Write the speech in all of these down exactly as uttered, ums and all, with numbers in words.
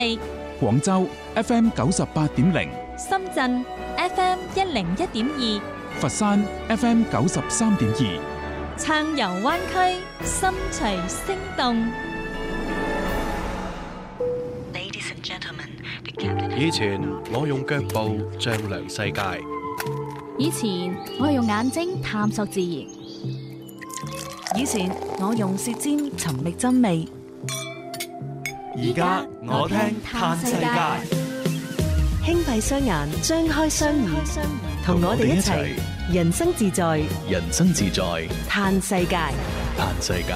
廣州 F M 九十八點零， 深圳 F M 一零一點二， 佛山 F M 九十三點二， 撐遊灣區，心隨聲動。 以前我用腳步丈量世界， 以前我係用眼睛探索自然， 以前我用舌尖尋覓真味， 而家我聽嘆世界。 輕閉雙眼，張開雙耳，同我哋一齊人生自在， 人生自在嘆世界， 嘆世界。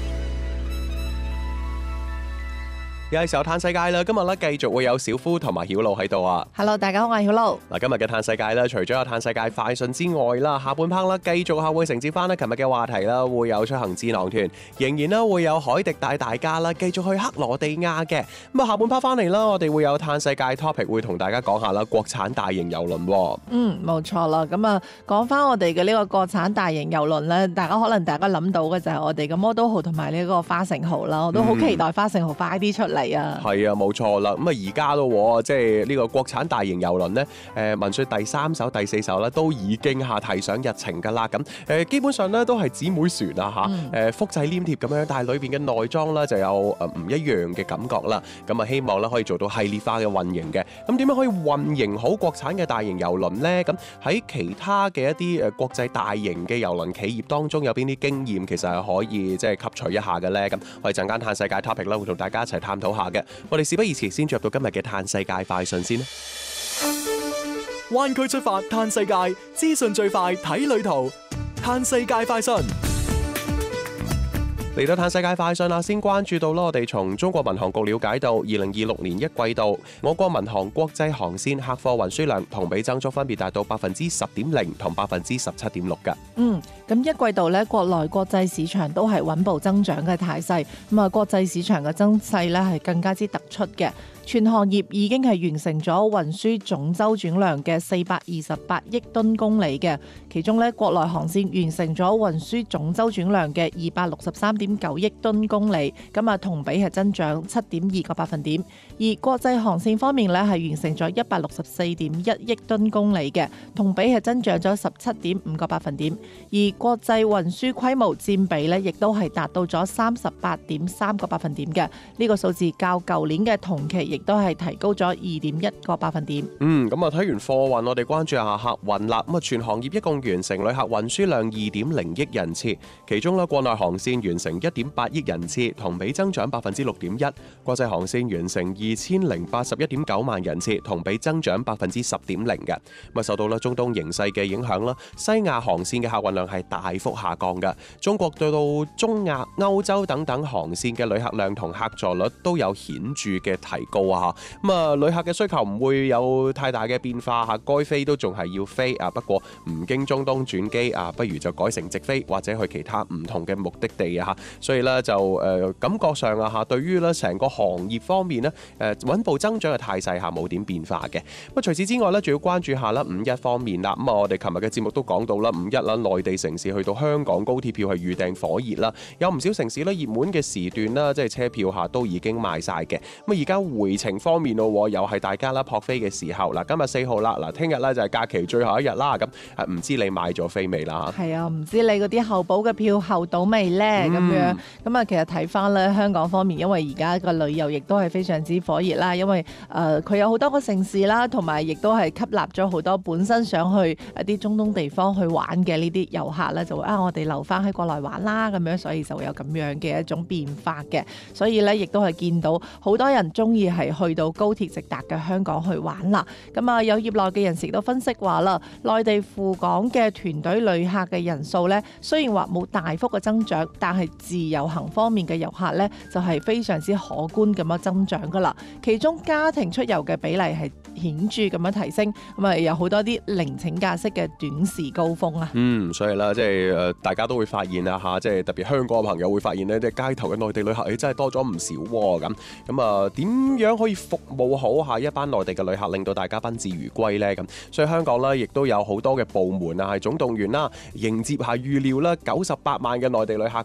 又係時候嘆世界啦！今日咧繼續會有小夫同埋曉露喺度啊。 Hello， 大家好，我係曉露。 嗱，今日嘅嘆世界咧，除咗有嘆世界快訊之外啦，下半 part 啦，繼續下會承接翻咧琴日嘅話題啦，會有出行智囊團，仍然咧會有海迪帶大家啦，繼續去克羅地亞嘅。咁啊，下半 part 翻嚟啦，我哋會有嘆世界 topic， 會同大家講下啦，國產大型郵輪。 嗯，冇錯啦。咁啊，講翻我哋嘅呢個國產大型郵輪咧，大家可能大家諗到嘅就係我哋嘅魔都號同埋呢個花城號啦，我都好期待花城號快啲出嚟啊！ 係啊、嗯，冇錯啦。咁啊，而家咯，即係呢個國產大型郵輪呢，誒，聞說第三艘、第四艘咧都已經下提上日程噶啦。咁誒，基本上咧都係姊妹船啊，吓、嗯，誒，複製黏貼咁樣，但係裏邊嘅內裝咧就有誒唔一樣嘅感覺啦。咁啊，希望咧可以做到系列化嘅運營嘅。咁點樣可以運營好國產嘅大型郵輪呢？咁喺其他嘅一啲誒國際大型嘅郵輪企業當中，有邊啲經驗其實係可以即係吸取一下嘅咧？咁我哋陣間嘆世界 topic 咧會同大家一齊探討下嘅。我哋事不宜遲，先進入到今日嘅嘆世界快訊先啦。 灣區出發嘆世界，資訊最快睇旅途。嘆世界快訊嚟到嘆世界快訊啦，先關注到啦，我哋從中國民航局了解到，二零二六年一季度，我國民航國際航線客貨運輸量同比增速分別達到百分之十點零同百分之十七點六㗎。 嗯，咁一季度咧，國內國際市場都係穩步增長嘅態勢，咁啊，國際市場嘅增勢咧係更加之突出嘅。全行業已經係完成咗運輸總周轉量嘅四百二十八億噸公里嘅，其中咧國內航線完成咗運輸總周轉量嘅二百六十三點九億噸公里，咁啊同比係增長七點二個百分點。而國際航線方面咧係完成咗一百六十四點一億噸公里嘅，同比係增長咗十七點五個百分點。而國際運輸規模佔比咧亦都係達到咗三十八點三個百分點嘅，呢個數字較舊年嘅同期亦都係提高咗二點一個百分點。 嗯，咁啊睇完貨運，我哋關注下客運啦。咁啊，全行業一共完成旅客運輸量二點零億人次，其中咧國內航線完成一點八億人次，同比增長百分之六點一；國際航線完成二千零八十一點九萬人次，同比增長百分之十點零嘅。咁啊，受到咧中東形勢嘅影響啦，西亞航線嘅客運量係大幅下降嘅。中國對到中亞、歐洲等等航線嘅旅客量同客座率都有顯著嘅提高啊！咁啊，旅客嘅需求唔會有太大嘅變化嚇，該飛都仲係要飛啊。不過唔經中東轉機啊，不如就改成直飛或者去其他唔同嘅目的地啊嚇。所以咧就誒、呃、感覺上啊嚇，對於咧成個行業方面咧誒穩步增長嘅態勢下冇點變化嘅。咁啊，除此之外咧，仲要關注下啦五一方面啦。咁啊，我哋琴日嘅節目都講到啦，五一啦，內地城市去到香港高鐵票係預訂火熱啦，有唔少城市咧熱門嘅時段啦，即係車票下都已經賣晒嘅。咁啊，而家回程方面咯，又係大家啦撲飛嘅時候嗱，今日四號啦，嗱，聽日咧就係假期最後一日啦，咁誒唔知你買咗飛未啦？ 係啊，唔知你嗰啲候補嘅票候到未呢？咁、嗯、樣咁啊，其實睇翻咧香港方面，因為而家個旅遊亦都係非常之火熱啦，因為誒佢、呃、有好多個城市啦，同埋亦都係吸納咗好多本身想去一啲中東地方去玩嘅呢啲遊客咧，就會啊我哋留翻喺國內玩啦，咁樣，所以就會有咁樣嘅一種變化嘅，所以咧亦都係見到好多人中意係去到高鐵直達嘅香港去玩啦。咁啊，有業內嘅人士都分析話啦，內地赴港嘅團隊旅客嘅人數咧，雖然話冇大幅嘅增長，但係自由行方面嘅遊客咧就係非常之可觀咁樣增長噶啦。其中家庭出遊嘅比例係顯著咁樣提升，咁啊有好多啲零請假式嘅短時高峰啊。 嗯，所以啦，即係誒，大家都會發現啊嚇，即係特別香港嘅朋友會發現呢，即係街頭嘅內地旅客，誒真係多咗唔少喎。咁咁啊，點樣可以服務好下一班內地嘅旅客，令到大家賓至如歸呢？咁所以香港呢，亦都有好多嘅部門啊，係總動員啦，迎接下預料啦九十八萬嘅內地旅客嘅。咁啊，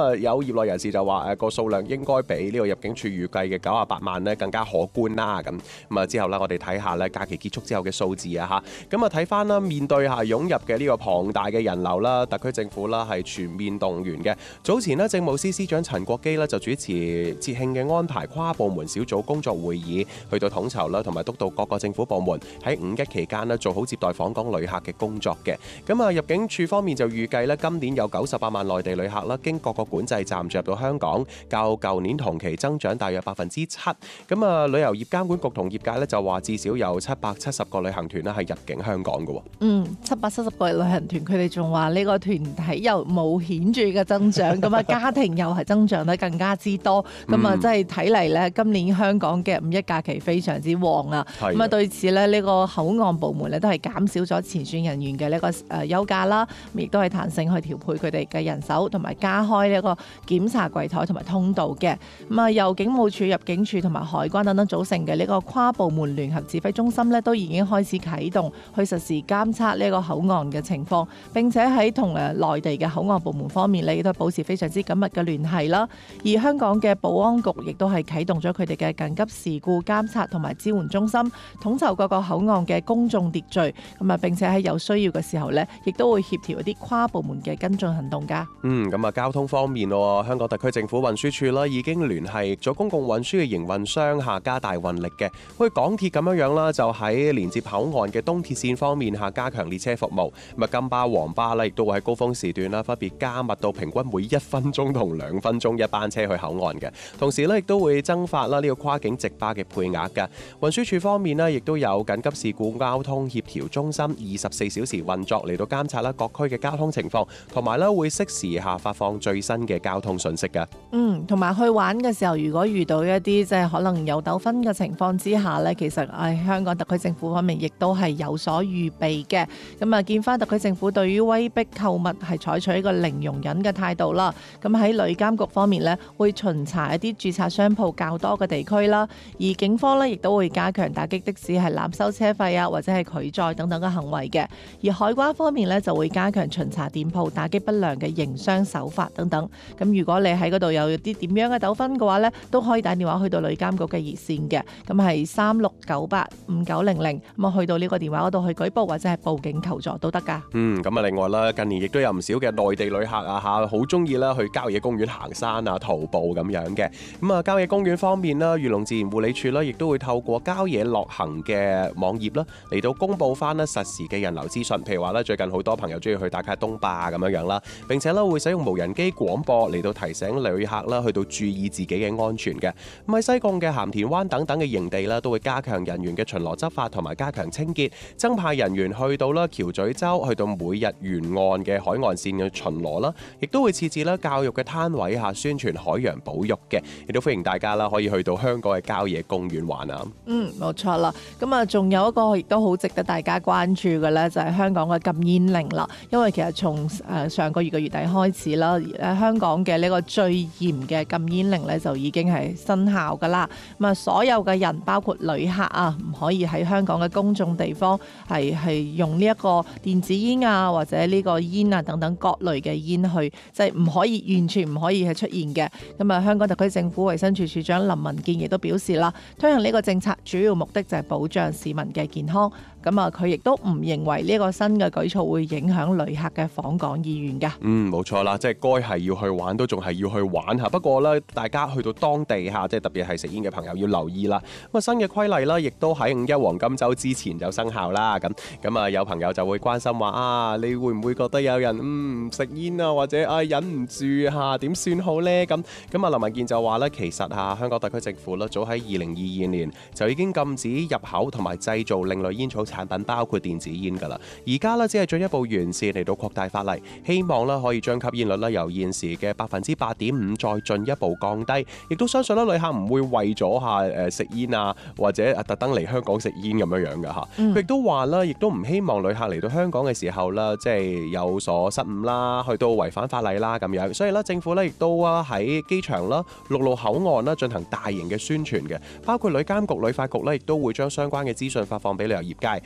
啊有業內人士就話誒個數量應該比呢個入境處預計嘅九十八萬咧更加可觀啦。咁咁啊之後咧，我哋睇下咧假期結束之後嘅數字啊嚇。咁啊睇翻啦，面對下湧入嘅呢個龐大嘅人流啦，特區政府啦係全面動員嘅。早前咧，政務司司長陳國基咧就主持節慶嘅安排跨部門小組工作會議，去到統籌啦同埋督導各個政府部門喺五一期間咧做好接待訪港旅客嘅工作嘅。咁啊入境處方面就預計咧今年有九十八萬內地旅客啦經各個管制站進入到香港，較舊年同期增長大約百分之七。咁啊旅遊業監管局同業界咧就話至少有七百七十個旅行團咧係入境香港嘅。 嗯，七百七十個旅行團，佢哋仲話呢個團體又冇顯著嘅增長，咁啊家庭又係增長得更加之多，咁啊即係睇嚟咧今年香港嘅五一假期非常之旺啊。咁啊對此咧呢個口岸部門咧都係減少咗前線人員嘅呢個誒休假啦，亦都係彈性去調配佢哋嘅人手，同埋加開呢個檢查櫃台同埋通道嘅。咁啊由警務處、入境處同埋海關等等組成嘅呢個跨部門聯合指揮中心咧，都已經開始啟動去實時監測呢個口岸嘅情況，並且喺同誒內地嘅口岸部門方面咧，亦都保持非常之緊密嘅聯繫啦。而香港嘅保安局亦都係啟動咗佢哋嘅緊急事故監察同埋支援中心，統籌各個口岸嘅公眾秩序，咁啊並且喺有需要嘅時候咧，亦都會協調一啲跨部門嘅跟進行動㗎。 嗯，咁啊交通方面喎，香港特區政府運輸署啦已經聯繫咗公共運輸嘅營運商下加大運力嘅，好似港鐵咁樣樣啦，就喺連接口岸嘅東鐵線方面下加強列車服務。咁啊金巴、黃巴咧亦都會喺高峰時段啦分別加密到平均每一分鐘同兩分鐘一班車去口岸嘅，同時咧亦都會增發啦呢個跨境直巴嘅配額嘅。運輸署方面呢，亦都有緊急事故交通協調中心二十四小時運作嚟到監察啦各區嘅交通情況，同埋咧會適時下發放最新嘅交通信息嘅。 嗯，同埋去玩嘅時候，如果遇到一啲即係可能有糾紛嘅情況之下呢，其實誒香港特區政府方面亦都係有所預備嘅。咁啊，見翻特區政府對於威逼購物係採取一個零容忍嘅態度啦。咁喺旅監局方面呢，會巡查一啲註冊商鋪較多嘅地區啦。而警方呢，亦都會加強打擊的士係濫收車費啊，或者係拒載等等嘅行為嘅。而海關方面呢，就會加強巡查店鋪，打擊不良嘅營商手法等等。咁如果你喺嗰度有啲點樣嘅糾紛嘅話呢，都可以打電話去到旅監局嘅熱線嘅，咁係三六九八五九零零，咁啊去到呢個電話嗰度去舉報或者係報警求助都得㗎。 嗯，咁啊另外啦，近年亦都有唔少嘅內地旅客啊嚇，好中意啦去郊野公園行山啊、徒步咁樣嘅。咁啊郊野公園方面啦，漁農自然護理署啦，亦都會透過郊野樂行嘅網頁啦，嚟到公佈翻咧實時嘅人流資訊。譬如話咧，最近好多朋友中意去打卡東壩咁樣樣啦，並且咧會使用無人機廣播嚟到提醒旅客啦，去到注意自己嘅安全嘅。咁喺西貢嘅鹹田灣等等嘅營地啦，都會加強人員嘅巡邏執法同埋加強清潔，增派人員去到啦橋咀洲，去到每日沿岸嘅海岸線嘅巡邏啦，亦都會設置啦教育嘅攤位下宣傳海洋保育嘅，亦都歡迎大家啦可以去到香港嘅郊野公園玩啊。 嗯，冇錯啦。咁啊，仲有一個亦都好值得大家關注嘅咧，就係香港嘅禁煙令啦。因為其實從誒上個月嘅月底開始啦，誒香港嘅呢個最嚴嘅禁煙令咧就已經係生效噶啦。咁啊，所有嘅人包括旅客啊，唔可以喺香港嘅公眾地方係係用呢一個電子煙啊，或者呢個煙啊等等各類嘅煙去，即係唔可以完全唔可以係出現嘅。咁啊，香港特區政府衛生署署長林文健亦都表示啦，推行呢個政策主要目的就係保障市民嘅健康。咁啊，佢亦都唔認為呢個新嘅舉措會影響旅客嘅訪港意願㗎。 嗯，冇錯啦，即係該係要去玩都仲係要去玩嚇。不過咧，大家去到當地嚇，即係特別係食煙嘅朋友要留意啦。咁啊，新嘅規例啦，亦都喺五一黃金週之前就生效啦。咁咁啊，有朋友就會關心話啊，你會唔會覺得有人嗯食煙啊，或者啊忍唔住嚇點算好呢？咁咁啊，林文健就話咧，其實嚇香港特區政府咧，早喺二零二二年就已經禁止入口同埋製造另類煙草產品，包括電子煙㗎啦。而家咧只係進一步完善嚟到擴大法例，希望咧可以將吸煙率咧由現時嘅百分之八點五再進一步降低，亦都相信咧旅客唔會為咗下誒食煙啊，或者特登嚟香港食煙咁樣樣㗎嚇。佢亦都話啦，亦都唔希望旅客嚟到香港嘅時候啦，即係有所失誤啦，去到違反法例啦咁樣。所以咧，政府咧亦都啊喺機場啦、陸路口岸啦進行大型嘅宣傳嘅，包括旅監局、旅發局咧，亦都會將相關嘅資訊發放俾旅遊業界，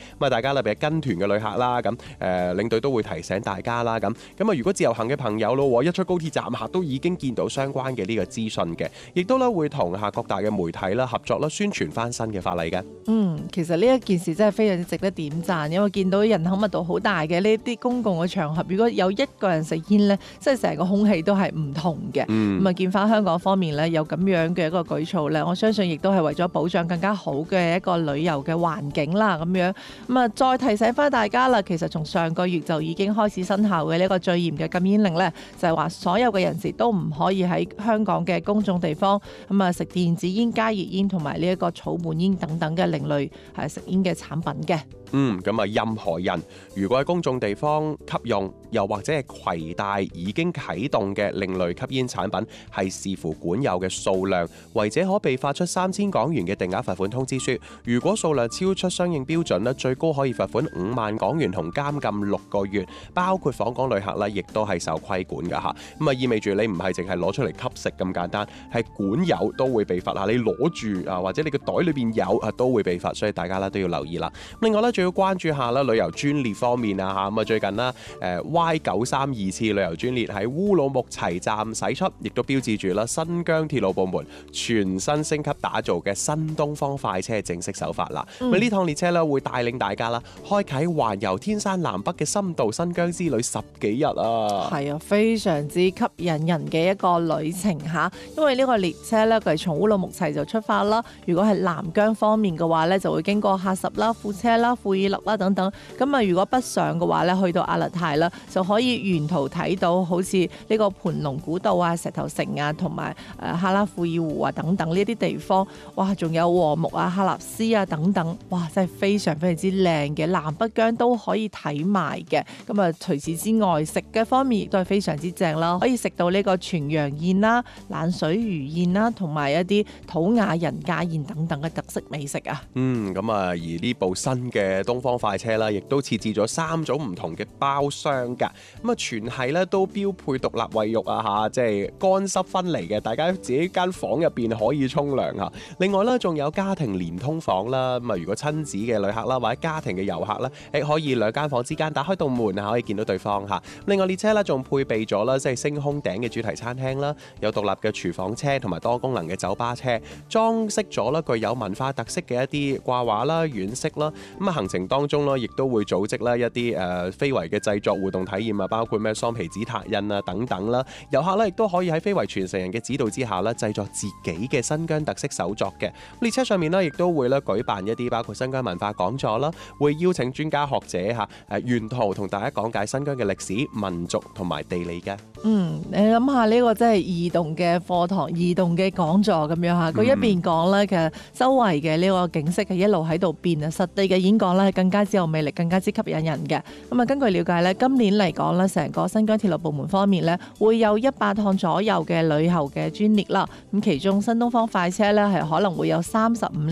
咁啊，大家特別係跟團嘅旅客啦，咁誒領隊都會提醒大家啦，咁咁啊，如果自由行嘅朋友咯，一出高鐵站下都已經見到相關嘅呢個資訊嘅，亦都咧會同下各大嘅媒體啦合作啦，宣傳翻新嘅法例嘅。 嗯，其實呢一件事真係非常之值得點讚，因為見到人口密度好大嘅呢啲公共嘅場合，如果有一個人食煙呢，即係成個空氣都係唔同嘅。咁啊、嗯，見翻香港方面呢，有咁樣嘅一個舉措呢，我相信亦都係為咗保障更加好嘅一個旅遊嘅環境啦。咁樣咁啊，再提醒翻大家啦，其實從上個月就已經開始生效嘅呢一個最嚴嘅禁煙令呢，就係話所有嘅人士都唔可以喺香港嘅公眾地方咁啊食電子煙、加熱煙同埋呢一個草本煙等等嘅另類係食煙嘅產品嘅。 嗯，咁啊，任何人如果喺公眾地方吸用，又或者係攜帶已經啟動嘅另類吸煙產品，係視乎管有嘅數量，違者可被發出三千港元嘅定額罰款通知書。如果數量超出相應標準咧，最高可以罰款五萬港元同監禁六個月，包括訪港旅客咧，亦都係受規管㗎嚇。咁啊，意味住你唔係淨係攞出嚟吸食咁簡單，係管有都會被罰嚇。你攞住啊，或者你個袋裏邊有啊，都會被罰，所以大家咧都要留意啦。另外咧，要關注下啦，旅遊專列方面啊嚇，咁啊最近啦，誒 Y 九三二次旅遊專列喺烏魯木齊站駛出，亦都標誌住啦新疆鐵路部門全新升級打造嘅新東方快車正式首發啦。咁呢、嗯、趟列車咧會帶領大家啦，開啟環遊天山南北嘅深度新疆之旅十幾日啊！係啊，非常之吸引人嘅一個旅程嚇，因為呢個列車咧佢係從烏魯木齊就出發啦。如果係南疆方面嘅話咧，就會經過喀什啦、庫車啦、庫爾勒啦等等。咁啊，如果北上嘅話咧，去到阿勒泰啦，就可以沿途睇到好似呢個盤龍古道啊、石頭城啊，同埋誒哈拉庫爾湖啊等等呢啲地方。哇，仲有禾木啊、喀納斯啊等等，哇，真係非常非常之靚嘅，南北疆都可以睇埋嘅。咁啊，除此之外，食嘅方面亦都係非常之正啦，可以食到呢個全羊宴啦、冷水魚宴啦，同埋一啲土雅人家宴等等嘅特色美食啊。嗯，咁啊，而呢部新嘅東方快車啦，亦都設置咗三種唔同嘅包廂㗎。咁啊，全係咧都標配獨立衛浴啊嚇，即係乾濕分離嘅，大家自己間房入邊可以沖涼嚇。另外咧，仲有家庭連通房啦。咁啊，如果親子嘅旅客啦，或者家庭嘅遊客咧，誒可以兩間房之間打開道門啊，可以見到對方嚇。另外列車咧仲配備咗啦，即係星空頂嘅主題餐廳啦，有獨立嘅廚房車同埋多功能嘅酒吧車，裝飾咗啦具有文化特色嘅一啲掛畫啦、軟飾啦。咁啊，行程當中咧，亦都會組織啦一啲誒非遺嘅製作活動體驗啊，包括咩桑皮紙拓印啊等等啦。遊客咧亦都可以喺非遺傳承人嘅指導之下咧，製作自己嘅新疆特色手作嘅。列車上面咧亦都會咧舉辦一啲包括新疆文化講座啦，會邀請專家學者嚇誒沿途同大家講解新疆嘅歷史、民族同埋地理嘅。嗯，你諗下呢個真係移動嘅課堂、移動嘅講座咁樣嚇，佢一邊講咧，其實周圍嘅呢個景色係一路喺度變啊，實地嘅演講咧係更加之有魅力、更加之吸引人嘅。咁啊，根據了解咧，今年嚟講咧，成個新疆鐵路部門方面咧，會有一百趟左右嘅旅遊嘅專列啦。咁其中新東方快車咧係可能會有三十五